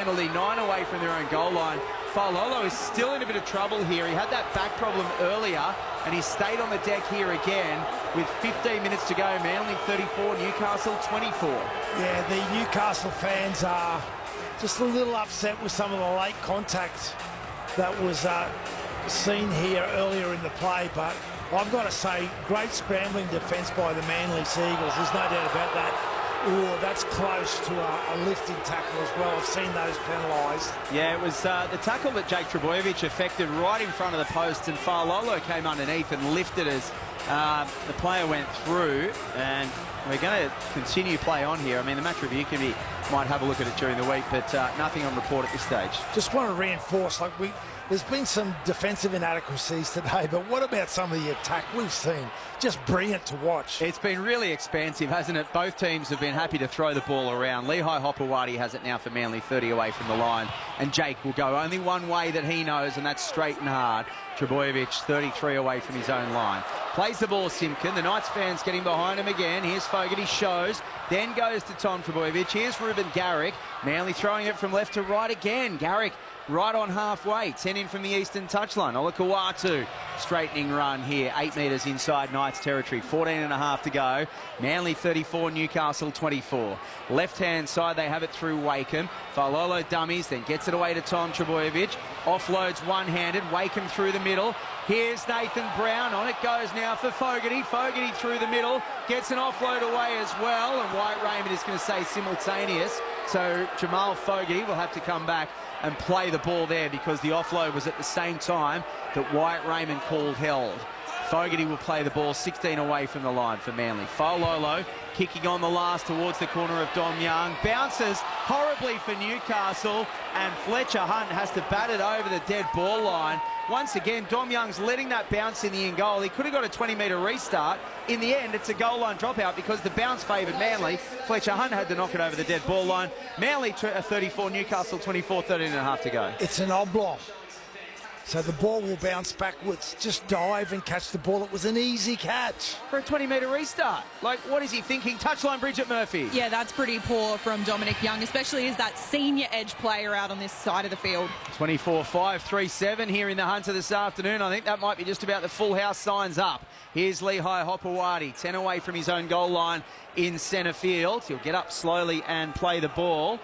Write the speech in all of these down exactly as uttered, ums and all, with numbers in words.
penalty, nine away from their own goal line. Faololo is still in a bit of trouble here. He had that back problem earlier, and he stayed on the deck here again with fifteen minutes to go. Manly thirty-four, Newcastle twenty-four. Yeah, the Newcastle fans are just a little upset with some of the late contact that was uh, seen here earlier in the play, but I've got to say, great scrambling defence by the Manly Seagulls. There's no doubt about that. Oh, that's close to a, a lifting tackle as well. I've seen those penalised. Yeah, it was uh, the tackle that Jake Trbojevic effected right in front of the post, and Faololo came underneath and lifted as uh, the player went through. And we're going to continue play on here. I mean, the match review committee might have a look at it during the week, but uh, nothing on report at this stage. Just want to reinforce, like we, there's been some defensive inadequacies today, but what about some of the attack we've seen? Just brilliant to watch. It's been really expansive, hasn't it? Both teams have been happy to throw the ball around. Lehigh Hopewadi has it now for Manly, thirty away from the line, and Jake will go only one way that he knows, and that's straight and hard. Trbojevic, thirty-three away from his own line. Plays the ball, Simpkin. The Knights fans getting behind him again. Here's Fogarty, shows, then goes to Tom Trbojevic. Here's Ruben Garrick. Manly throwing it from left to right again. Garrick right on halfway, ten in from the eastern touchline. Olakau'atu, straightening run here, eight metres inside Knights territory, fourteen and a half to go. Manly thirty-four, Newcastle twenty-four. Left-hand side, they have it through Wakeham. Faololo dummies, then gets it away to Tom Trbojevic. Offloads one-handed, Wakeham through the middle. Here's Nathan Brown, on it goes now for Fogarty. Fogarty through the middle, gets an offload away as well, and White Raymond is going to say simultaneous. So Jamal Fogarty will have to come back and play the ball there because the offload was at the same time that White Raymond called held. Fogarty will play the ball sixteen away from the line for Manly. Faololo kicking on the last towards the corner of Dom Young. Bounces horribly for Newcastle, and Fletcher Hunt has to bat it over the dead ball line. Once again, Dom Young's letting that bounce in the in goal. He could have got a twenty metre restart. In the end, it's a goal line dropout because the bounce favoured Manly. Fletcher Hunt had to knock it over the dead ball line. Manly thirty-four, Newcastle twenty-four, thirteen and a half to go. It's an oblong, so the ball will bounce backwards. Just dive and catch the ball. It was an easy catch. For a twenty metre restart. Like, what is he thinking? Touchline, Bridget Murphy. Yeah, that's pretty poor from Dominic Young, especially as that senior edge player out on this side of the field. twenty-four five, three seven here in the Hunter this afternoon. I think that might be just about the full house signs up. Here's Lehigh Hopewadi, ten away from his own goal line in centre field. He'll get up slowly and play the ball.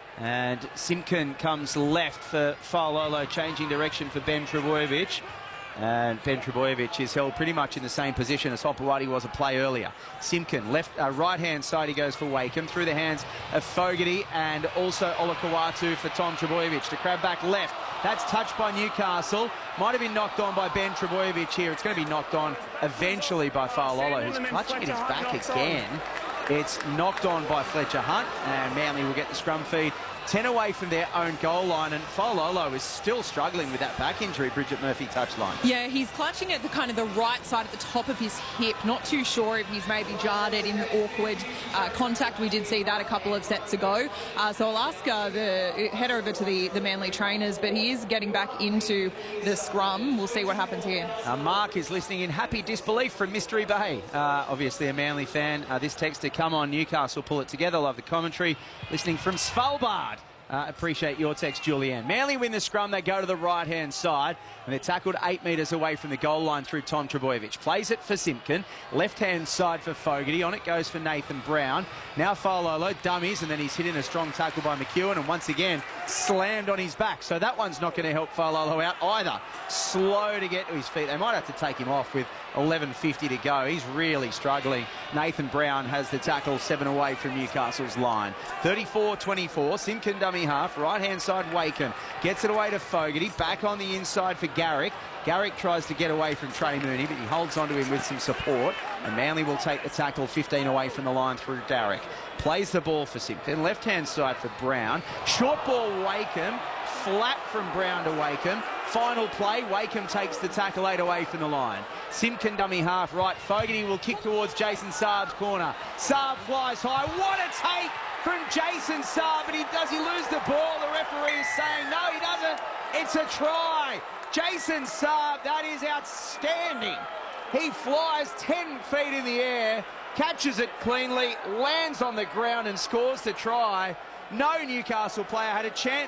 And Simpkin comes left for Faololo, changing direction for Ben Trbojevic. And Ben Trbojevic is held pretty much in the same position as Hopewadi was a play earlier. Simpkin, left, uh, right-hand side, he goes for Wakeham, through the hands of Fogarty and also Olakau'atu for Tom Trbojevic. To crab back left. That's touched by Newcastle. Might have been knocked on by Ben Trbojevic here. It's going to be knocked on eventually by Faololo, who's clutching at his back again. It's knocked on by Fletcher Hunt, and Manly will get the scrum feed. ten away from their own goal line, and Faololo is still struggling with that back injury, Bridget Murphy touchline. Yeah, he's clutching at the kind of the right side at the top of his hip. Not too sure if he's maybe jarred it in awkward uh, contact. We did see that a couple of sets ago. Uh, so I'll ask uh, the head over to the, the Manly trainers, but he is getting back into the scrum. We'll see what happens here. Uh, Mark is listening in happy disbelief from Mystery Bay. Uh, obviously a Manly fan. Uh, this text to come on, Newcastle pull it together. Love the commentary. Listening from Svalbard. Uh, appreciate your text, Julianne. Manly win the scrum. They go to the right-hand side, and they're tackled eight metres away from the goal line through Tom Trbojevic. Plays it for Simpkin. Left-hand side for Fogarty. On it goes for Nathan Brown. Now Faololo dummies, and then he's hit in a strong tackle by McEwen, and once again slammed on his back. So that one's not going to help Faololo out either. Slow to get to his feet. They might have to take him off with eleven fifty to go. He's really struggling. Nathan Brown has the tackle, seven away from Newcastle's line. thirty-four twenty-four, Simpkin dummy half, right-hand side Wakeham. Gets it away to Fogarty, back on the inside for Garrick. Garrick tries to get away from Trey Mooney, but he holds onto him with some support, and Manly will take the tackle fifteen away from the line through Garrick. Plays the ball for Simpkin, left-hand side for Brown. Short ball Wakeham, flat from Brown to Wakeham. Final play, Wakeham takes the tackle eight away from the line. Simpkin dummy half right. Fogarty will kick towards Jason Saab's corner. Saab flies high. What a take from Jason Saab, but he, does he lose the ball? The referee is saying no, he doesn't. It's a try. Jason Saab, that is outstanding. He flies ten feet in the air, catches it cleanly, lands on the ground and scores the try. No Newcastle player had a chance